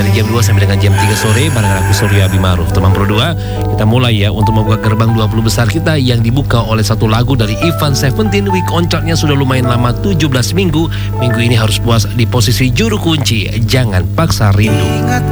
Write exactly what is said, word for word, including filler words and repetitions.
dari jam dua sampai dengan jam tiga sore barengan aku Surya Abimaruf. Teman Pro dua, kita mulai ya untuk membuka gerbang dua puluh besar kita yang dibuka oleh satu lagu dari Ivan Seventeen. Week on chartnya sudah lumayan lama, tujuh belas minggu. Minggu ini harus puas di posisi juru kunci, Jangan Paksa Rindu.